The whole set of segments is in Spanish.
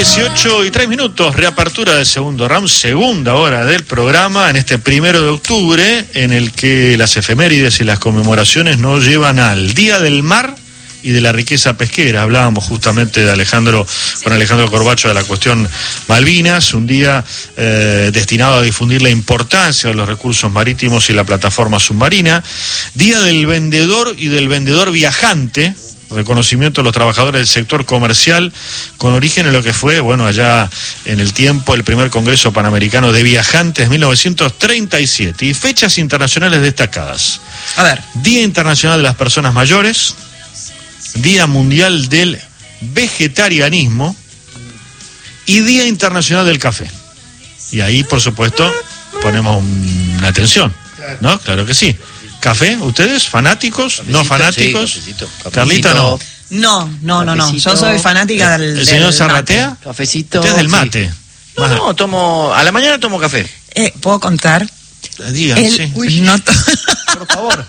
18:03, reapertura del segundo round, segunda hora del programa, en este 1 de octubre, en el que las efemérides y las conmemoraciones nos llevan al Día del Mar y de la riqueza pesquera. Hablábamos justamente de con Alejandro Corbacho de la cuestión Malvinas, un día destinado a difundir la importancia de los recursos marítimos y la plataforma submarina. Día del vendedor y del vendedor viajante, reconocimiento a los trabajadores del sector comercial, con origen en lo que fue, allá en el tiempo, el primer Congreso Panamericano de Viajantes, 1937. Y fechas internacionales destacadas. A ver. Día Internacional de las Personas Mayores, Día Mundial del Vegetarianismo y Día Internacional del Café. Y ahí, por supuesto, ponemos una atención, ¿no? Claro que sí. ¿Café? ¿Ustedes? ¿Fanáticos? Cafecito, ¿No fanáticos? Sí, cafecito. Carlita, no. No. Yo soy fanática del ¿El señor Zarratea? Cafecito. Usted es del mate. Sí. No, tomo... A la mañana tomo café. ¿Puedo contar? Diga, sí. Por favor.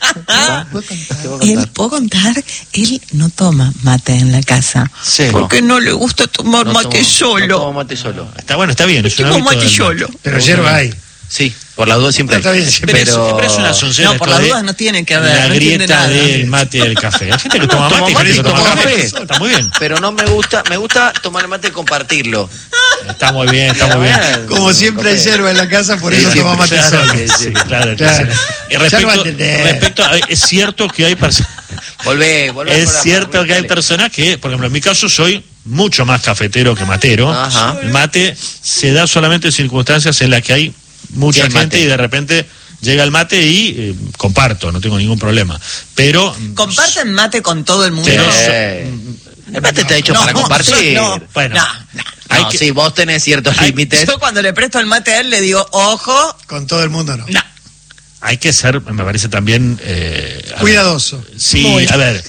¿Puedo contar? Él no toma mate en la casa. Sí. Porque no le gusta tomar mate solo. No tomo mate solo. Está bien. Es un tomo hábito mate del solo. Pero hierba hay. Sí, por las dudas siempre. Está bien, Pero es una soncera. No, por las dudas no tiene que haber. La no grieta del mate y del café. Hay gente que toma mate y gente que toma café. Está muy bien. Pero no me gusta tomar el mate y compartirlo. Está muy bien. Como siempre hay yerba en la casa, por eso Sí, toma mate Claro, solo. sí, claro. Y Ya va a entender. respecto a, es cierto que hay personas. Volvé Es cierto que hay personas que, por ejemplo, en mi caso soy mucho más cafetero que matero. Ajá. El mate se da solamente en circunstancias en las que hay mucha Sí, gente mate. y de repente llega el mate y comparto, no tengo ningún problema. Pero ¿Comparten mate con todo el mundo? El mate está hecho para compartir. No. hay No, que- sí, vos tenés ciertos límites. Yo cuando le presto el mate a él le digo, ojo. Con todo el mundo no. No. hay que ser, me parece también Cuidadoso. Sí, Muy. a ver,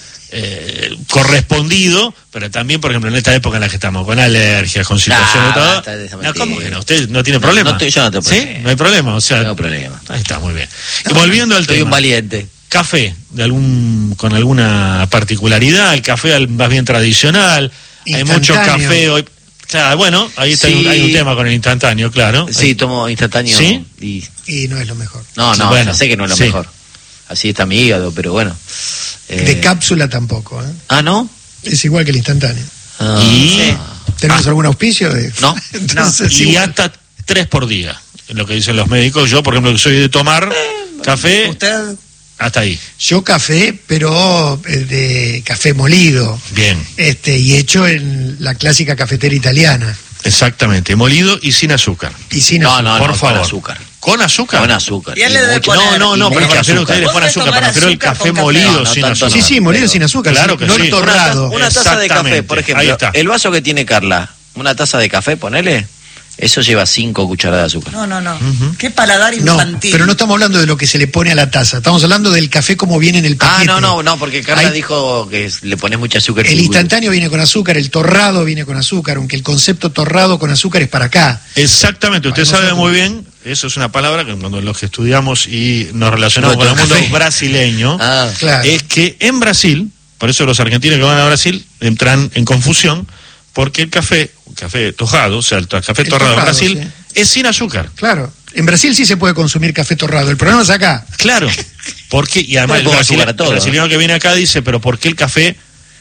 correspondido, pero también, por ejemplo, en esta época en la que estamos, con alergias, con situaciones y todo. basta de esa No, mentira. ¿cómo que no? ¿Usted no tiene problema? yo no tengo ¿Sí? problema. No hay problema, o sea. No tengo problema. Ahí está, muy bien. Y volviendo al Soy tema. un valiente. Café, con alguna particularidad, el café más bien tradicional, hay mucho Instantáneo. café hoy. Claro, bueno, ahí está, Sí. hay un tema con el instantáneo, claro. Sí, tomo instantáneo. ¿Sí? Y no es lo mejor. No, Bueno, ya sé que no es lo sí. mejor. Así está mi hígado, pero bueno. De cápsula tampoco, ¿eh? Ah, ¿no? Es igual que el instantáneo. Ah, Y- ¿Tenemos algún auspicio? No. Entonces, Y igual. hasta 3 por día, es lo que dicen los médicos. Yo, por ejemplo, que soy de tomar café, Usted. hasta ahí. Yo café, pero de café molido. Bien, Y hecho en la clásica cafetera italiana. exactamente. Molido y sin azúcar. Y sin No, azúcar. no, por no, favor. con azúcar. ¿Con azúcar? Con azúcar. Y él Y le debe mucho- poner- No, y pero mucho prefiero ustedes le Vos ponen le azúcar, tomás pero prefiero el azúcar café con café. molido No, no, sin tanto azúcar. Sí, sí, molido pero- sin azúcar. Claro sí, que no sí. el torrado. Una taza de Exactamente. café, por Ahí ejemplo. está. El vaso que tiene Carla, una taza de café, ponele, eso lleva 5 cucharadas de azúcar. No. Qué paladar No, infantil. pero no estamos hablando de lo que se le pone a la taza. Estamos hablando del café como viene en el Ah, paquete. no, porque Carla Ahí- dijo que le pones mucha azúcar. El instantáneo viene con azúcar, el torrado viene con azúcar, aunque el concepto torrado con azúcar es para acá. Exactamente, usted Para sabe nosotros. muy bien, eso es una palabra que cuando los que estudiamos y nos relacionamos Nuestro con el mundo café. brasileño, Ah, Claro. es que en Brasil, por eso los argentinos que van a Brasil entran en confusión, porque el café tojado, o sea, el café El torrado en torrado, Brasil, sí. es sin azúcar. Claro. En Brasil sí se puede consumir café torrado. El problema es acá. Claro, porque, y además Le pongo azúcar a todo, el brasileño que viene acá dice, pero ¿por qué el café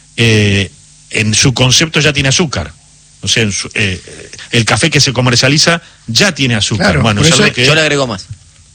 en su concepto ya tiene azúcar? O sea, el café que se comercializa ya tiene azúcar. Claro, Bueno, por es eso algo que... yo le agrego más.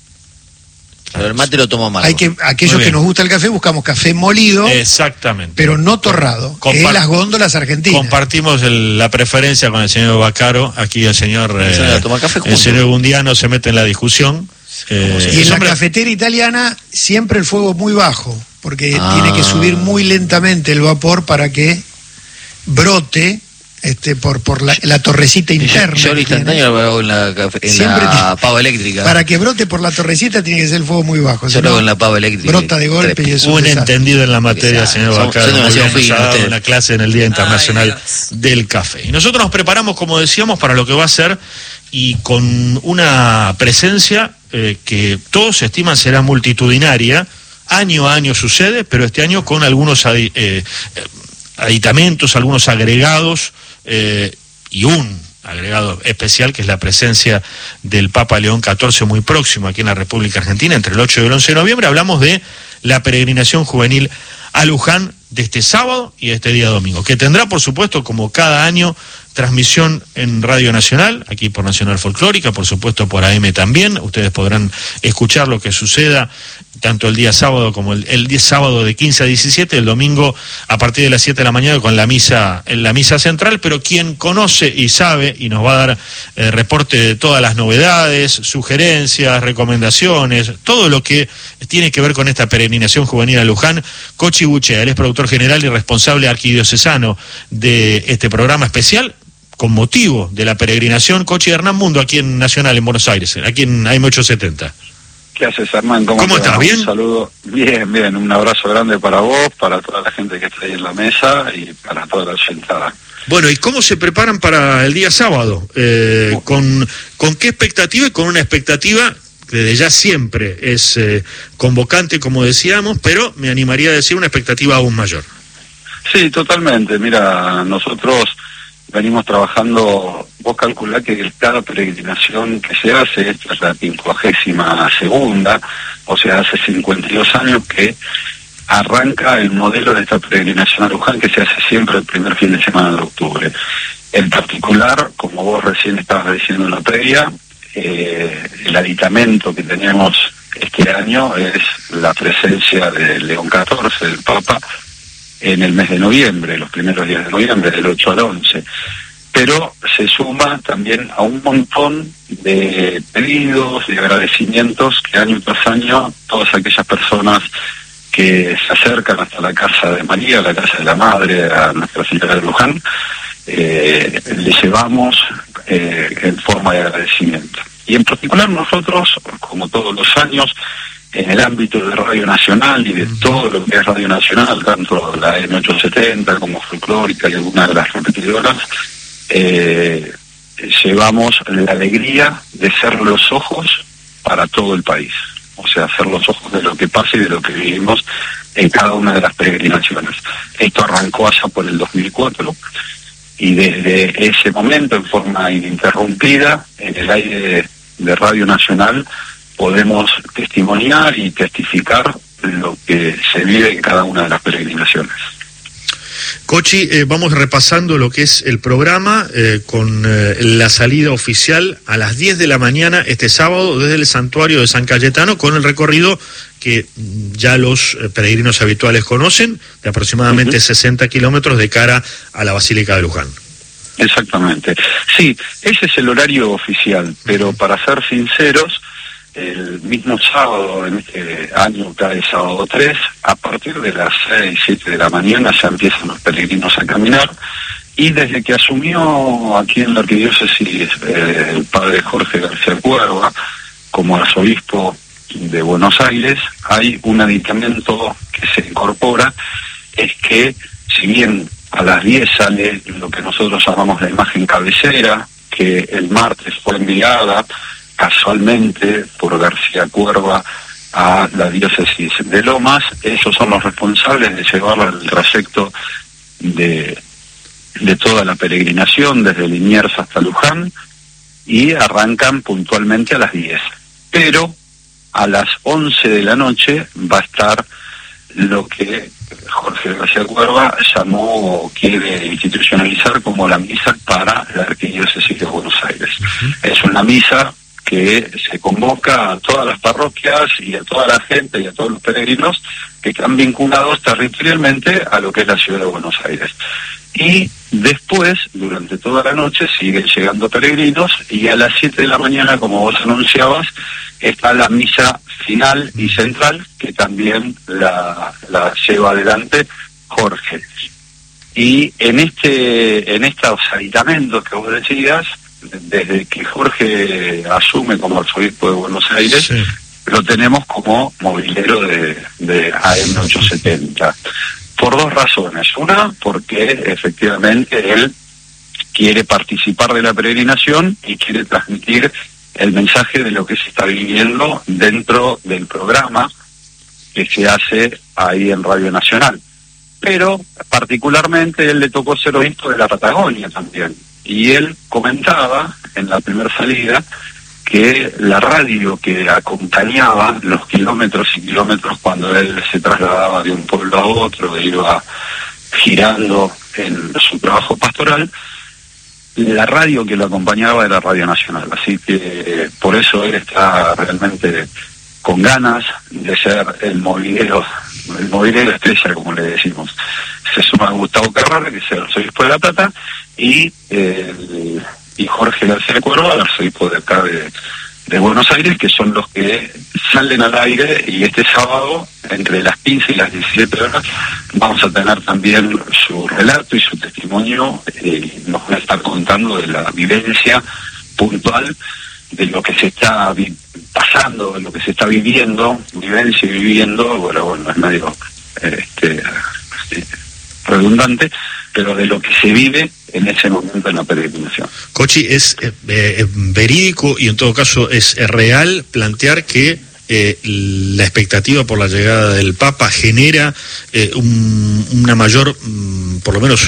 Pero el mate lo tomo amargo. Aquellos Muy que bien. nos gusta el café buscamos café molido, Exactamente. pero no torrado, que es las góndolas argentinas. Compartimos la preferencia con el señor Bacaro. Aquí el señor, toma café el juntos. señor Gundiano se mete en la discusión. Y en el la hombre- cafetera italiana siempre el fuego muy bajo, porque Ah. tiene que subir muy lentamente el vapor para que brote por la torrecita interna. Yo el que tiene. instantáneo lo hago en la Siempre pava eléctrica. Para que brote por la torrecita tiene que ser el fuego muy bajo. Yo si lo hago no, en la pava eléctrica. brota de golpe y es un Un desastre. entendido en la materia, Exacto. señor Son Bacaro. Muy demasiado bien, nos finos ha dado ustedes. una clase en el Día Internacional Dios. del Café. Y nosotros nos preparamos, como decíamos, para lo que va a ser y con una presencia que todos estiman será multitudinaria. Año a año sucede, pero este año con algunos aditamentos, algunos agregados y un agregado especial, que es la presencia del Papa León XIV muy próximo aquí en la República Argentina, entre el 8 y el 11 de noviembre. Hablamos de la peregrinación juvenil a Luján de este sábado y de este día domingo, que tendrá, por supuesto, como cada año, transmisión en Radio Nacional, aquí por Nacional Folclórica, por supuesto por AM también. Ustedes podrán escuchar lo que suceda tanto el día sábado como el día sábado de 15 a 17, el domingo a partir de las 7 de la mañana con la misa central, pero quien conoce y sabe y nos va a dar reporte de todas las novedades, sugerencias, recomendaciones, todo lo que tiene que ver con esta peregrinación juvenil a Luján, Cochi Buchea. Él es productor general y responsable arquidiocesano de este programa especial con motivo de la peregrinación. Cochi, Hernán Mundo, aquí en Nacional, en Buenos Aires, aquí en AM870. ¿Qué haces, Hernán? ¿Cómo estás? ¿Bien? Un saludo. Bien. Un abrazo grande para vos, para toda la gente que está ahí en la mesa y para toda la sentada. Bueno, ¿y cómo se preparan para el día sábado? ¿Con qué expectativa? Y con una expectativa que desde ya siempre es convocante, como decíamos, pero me animaría a decir una expectativa aún mayor. Sí, totalmente. Mira, nosotros venimos trabajando, vos calculá que cada peregrinación que se hace, esta es la 52ª, o sea, hace 52 años que arranca el modelo de esta peregrinación a Luján, que se hace siempre el primer fin de semana de octubre. En particular, como vos recién estabas diciendo en la previa, el aditamento que tenemos este año es la presencia de León XIV, del Papa, en el mes de noviembre, los primeros días de noviembre, del 8 al 11. Pero se suma también a un montón de pedidos, de agradecimientos que año tras año todas aquellas personas que se acercan hasta la casa de María, la casa de la Madre, a Nuestra Señora de Luján, le llevamos en forma de agradecimiento. Y en particular nosotros, como todos los años, en el ámbito de Radio Nacional y de todo lo que es Radio Nacional, tanto la M870 como Folclórica y algunas de las repetidoras, llevamos la alegría de ser los ojos para todo el país. O sea, ser los ojos de lo que pasa y de lo que vivimos en cada una de las peregrinaciones. Esto arrancó allá por el 2004 y desde ese momento, en forma ininterrumpida, en el aire de Radio Nacional, podemos testimoniar y testificar lo que se vive en cada una de las peregrinaciones. Cochi, vamos repasando lo que es el programa con la salida oficial a las 10 de la mañana este sábado desde el santuario de San Cayetano, con el recorrido que ya los peregrinos habituales conocen, de aproximadamente 60 kilómetros de cara a la Basílica de Luján. Exactamente. Sí, ese es el horario oficial, pero para ser sinceros, el mismo sábado, en este año cae sábado 3, a partir de las 6, 7 de la mañana ya empiezan los peregrinos a caminar, y desde que asumió aquí en la arquidiócesis el padre Jorge García Cuerva como arzobispo de Buenos Aires, hay un aditamento que se incorpora, es que si bien a las 10 sale lo que nosotros llamamos la imagen cabecera, que el martes fue enviada casualmente por García Cuerva a la diócesis de Lomas, ellos son los responsables de llevarla el trayecto de toda la peregrinación desde Liniers hasta Luján, y arrancan puntualmente a las 10. Pero a las 11 de la noche va a estar lo que Jorge García Cuerva llamó o quiere institucionalizar como la misa para la arquidiócesis de Buenos Aires. Es una misa que se convoca a todas las parroquias y a toda la gente y a todos los peregrinos que están vinculados territorialmente a lo que es la ciudad de Buenos Aires. Y después, durante toda la noche, siguen llegando peregrinos, y a las 7 de la mañana, como vos anunciabas, está la misa final y central, que también la lleva adelante Jorge. Y en estos aditamentos que vos decías, desde que Jorge asume como arzobispo de Buenos Aires, sí, lo tenemos como movilero de AM870. Por dos razones. Una, porque efectivamente él quiere participar de la peregrinación y quiere transmitir el mensaje de lo que se está viviendo dentro del programa que se hace ahí en Radio Nacional. Pero particularmente él le tocó ser obispo de la Patagonia también. y él comentaba en la primera salida que la radio que acompañaba los kilómetros y kilómetros cuando él se trasladaba de un pueblo a otro, iba girando en su trabajo pastoral, la radio que lo acompañaba era Radio Nacional, así que por eso él está realmente con ganas de ser el movilero estrella, como le decimos. Se suma Gustavo Carrara, que es el arzobispo de La Plata, y Jorge García Cuerva, el arzobispo de acá de Buenos Aires, que son los que salen al aire, y este sábado, entre las 15 y las 17 horas, vamos a tener también su relato y su testimonio, nos va a estar contando de la vivencia puntual de lo que se está pasando, de lo que se está viviendo, vivencia y viviendo, bueno, es medio redundante, pero de lo que se vive en ese momento en la peregrinación. Cochi, es verídico y en todo caso es real plantear que la expectativa por la llegada del Papa genera una mayor, por lo menos,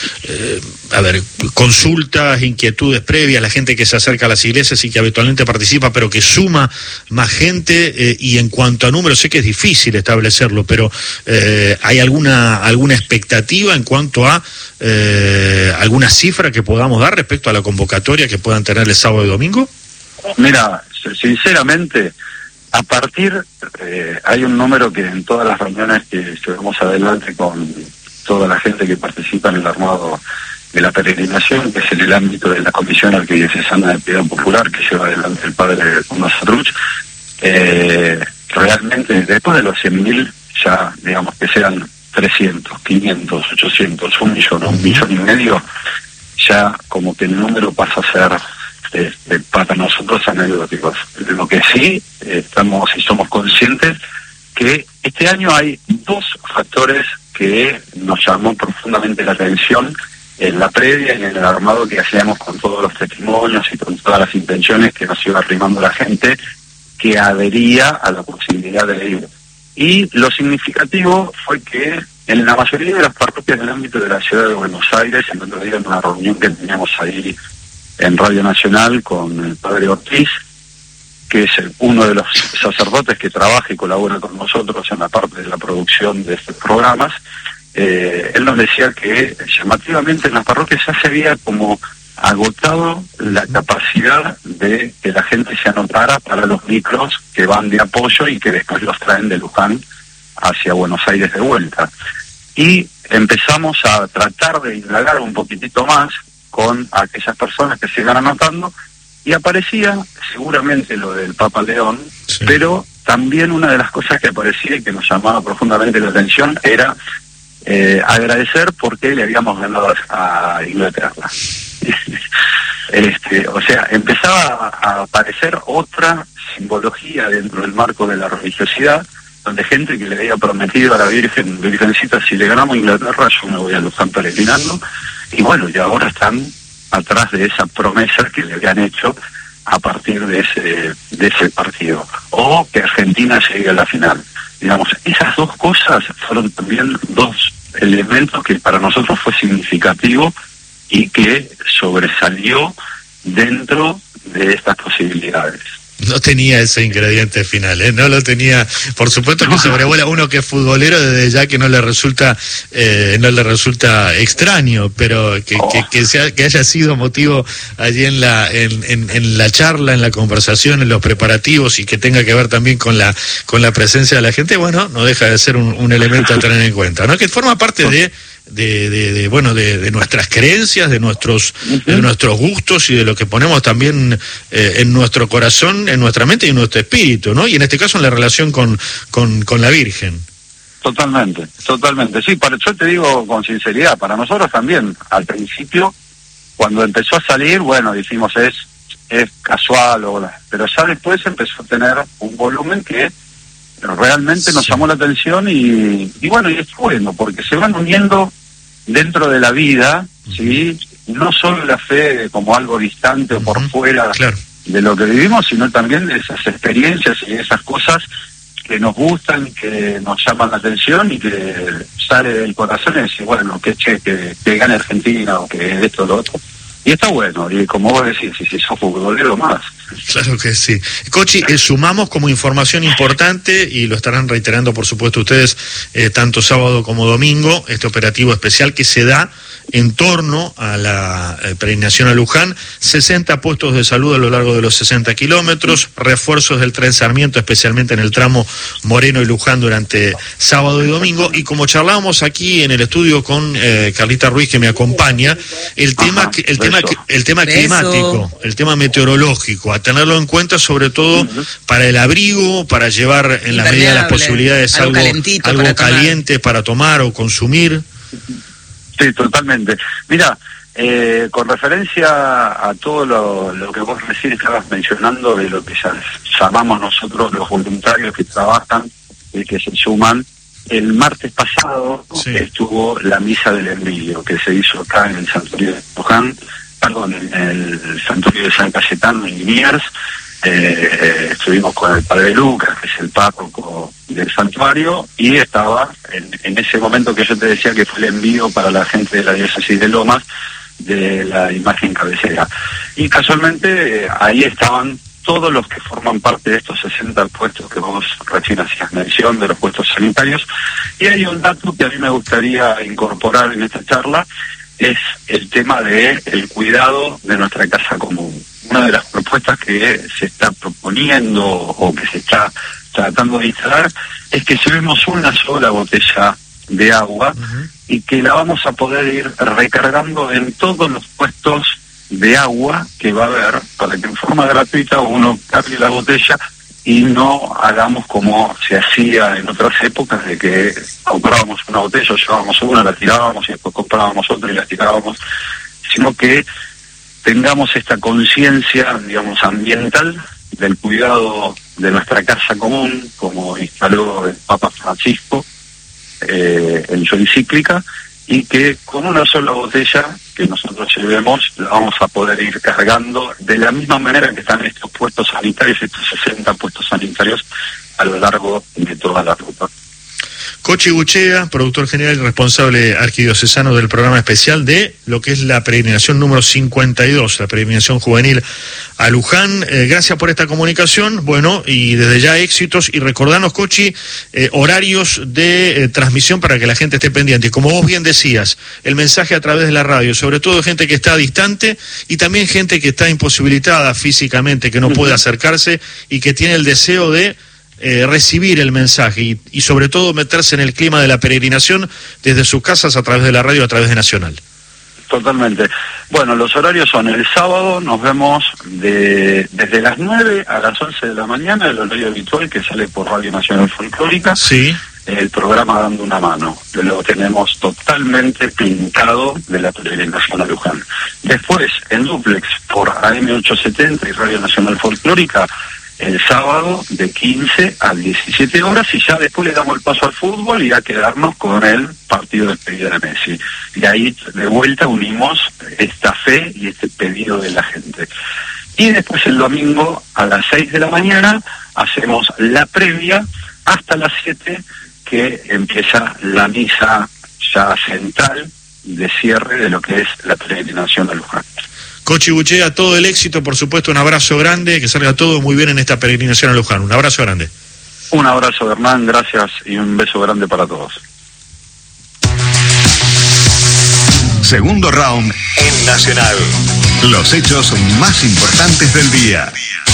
consultas, inquietudes previas, la gente que se acerca a las iglesias y que habitualmente participa, pero que suma más gente, y en cuanto a números, sé que es difícil establecerlo, pero ¿hay alguna expectativa en cuanto a alguna cifra que podamos dar respecto a la convocatoria que puedan tener el sábado y domingo? Mira, sinceramente, a partir, hay un número que en todas las reuniones que llevamos adelante con toda la gente que participa en el armado de la peregrinación, que es en el ámbito de la Comisión Arquidiocesana de Piedad Popular, que lleva adelante el padre Hugo Satruch, realmente después de los 100.000, ya digamos que sean 300, 500, 800, 1.500.000, ya como que el número pasa a ser para nosotros anecdóticos. Lo que sí estamos y somos conscientes que este año hay dos factores que nos llamó profundamente la atención en la previa y en el armado que hacíamos con todos los testimonios y con todas las intenciones que nos iba arrimando la gente que adhería a la posibilidad de ir. Y lo significativo fue que en la mayoría de las parroquias del ámbito de la ciudad de Buenos Aires, el otro día en una reunión que teníamos ahí en Radio Nacional con el padre Ortiz, que es uno de los sacerdotes que trabaja y colabora con nosotros en la parte de la producción de estos programas, él nos decía que llamativamente en las parroquias ya se había como agotado la capacidad de que la gente se anotara para los micros que van de apoyo y que después los traen de Luján hacia Buenos Aires de vuelta. Y empezamos a tratar de indagar un poquitito más con aquellas personas que se iban anotando, y aparecía seguramente lo del Papa León, sí, pero también una de las cosas que aparecía y que nos llamaba profundamente la atención era agradecer porque le habíamos ganado a Inglaterra. O sea, empezaba a aparecer otra simbología dentro del marco de la religiosidad, donde gente que le había prometido a la Virgencita, si le ganamos a Inglaterra, yo me voy a Luján peregrinando, y bueno, y ahora están atrás de esa promesa que le habían hecho a partir de ese partido, o que Argentina llegue a la final. Digamos, esas dos cosas fueron también dos elementos que para nosotros fue significativo y que sobresalió dentro de estas posibilidades. No tenía ese ingrediente final, no lo tenía. Por supuesto que sobrevuela uno que es futbolero, desde ya que no le resulta extraño, pero que haya sido motivo allí en la charla, en la conversación, en los preparativos, y que tenga que ver también con la presencia de la gente, bueno, no deja de ser un elemento a tener en cuenta, ¿no? Que forma parte de nuestras creencias, de nuestros gustos y de lo que ponemos también en nuestro corazón, en nuestra mente y en nuestro espíritu, ¿no? Y en este caso en la relación con la Virgen. Totalmente. Sí, yo te digo con sinceridad, para nosotros también, al principio, cuando empezó a salir, bueno, dijimos es casual, pero ya después empezó a tener un volumen que realmente nos llamó la atención y bueno, y es bueno, porque se van uniendo dentro de la vida, ¿sí? No solo la fe como algo distante o por fuera, claro, de lo que vivimos, sino también de esas experiencias y esas cosas que nos gustan, que nos llaman la atención y que sale del corazón y decir, bueno, que gane Argentina o que esto o lo otro. Y está bueno, y como vos decís, si sos futbolero más. Claro que sí. Cochi, sumamos como información importante, y lo estarán reiterando por supuesto ustedes, tanto sábado como domingo, este operativo especial que se da en torno a la peregrinación a Luján, 60 puestos de salud a lo largo de los 60 kilómetros, refuerzos del tren Sarmiento, especialmente en el tramo Moreno y Luján durante sábado y domingo, y como charlábamos aquí en el estudio con Carlita Ruiz, que me acompaña, el tema climático, el tema meteorológico, a tenerlo en cuenta sobre todo para el abrigo, para llevar en la medida de las posibilidades algo caliente para tomar o consumir. Sí, totalmente. Mira, con referencia a todo lo que vos recién estabas mencionando de lo que llamamos nosotros los voluntarios que trabajan y que se suman, el martes pasado estuvo la misa del envío que se hizo acá en el santuario de Luján, en el santuario de San Cayetano en Liniers. Estuvimos con el padre Lucas, que es el párroco del santuario, y estaba en ese momento que yo te decía que fue el envío para la gente de la diócesis de Lomas de la imagen cabecera. Y casualmente ahí estaban todos los que forman parte de estos 60 puestos que vos recién hacías mención, de los puestos sanitarios. Y hay un dato que a mí me gustaría incorporar en esta charla, es el tema de el cuidado de nuestra casa común. Una de las propuestas que se está proponiendo o que se está tratando de instalar es que llevemos una sola botella de agua y que la vamos a poder ir recargando en todos los puestos de agua que va a haber, para que en forma gratuita uno cargue la botella y no hagamos como se hacía en otras épocas, de que comprábamos una botella, llevábamos una, la tirábamos y después comprábamos otra y la tirábamos, sino que tengamos esta conciencia, digamos, ambiental del cuidado de nuestra casa común, como instaló el Papa Francisco en su encíclica, y que con una sola botella que nosotros llevemos la vamos a poder ir cargando de la misma manera que están estos puestos sanitarios, estos 60 puestos sanitarios a lo largo de toda la ruta. Cochi Buchea, productor general y responsable arquidiocesano del programa especial de lo que es la peregrinación número 52, la peregrinación juvenil a Luján. Gracias por esta comunicación, bueno, y desde ya éxitos, y recordanos, Cochi, horarios de transmisión para que la gente esté pendiente. Como vos bien decías, el mensaje a través de la radio, sobre todo de gente que está distante y también gente que está imposibilitada físicamente, que no puede acercarse y que tiene el deseo de recibir el mensaje y sobre todo meterse en el clima de la peregrinación desde sus casas a través de la radio, a través de Nacional. Totalmente. Bueno, los horarios son el sábado, nos vemos desde las 9 a las 11 de la mañana, el horario habitual que sale por Radio Nacional Folclórica. Sí. El programa Dando una Mano, lo tenemos totalmente pintado de la peregrinación a Luján. Después, en duplex por AM870 y Radio Nacional Folclórica, el sábado de 15 a 17 horas, y ya después le damos el paso al fútbol y a quedarnos con el partido de despedida de Messi. Y ahí de vuelta unimos esta fe y este pedido de la gente. Y después el domingo a las 6 de la mañana hacemos la previa hasta las 7, que empieza la misa ya central de cierre de lo que es la peregrinación a Luján. Cochi Buchea, todo el éxito, por supuesto, un abrazo grande, que salga todo muy bien en esta peregrinación a Luján. Un abrazo grande. Un abrazo, Hernán, gracias y un beso grande para todos. Segundo round en Nacional. Los hechos más importantes del día.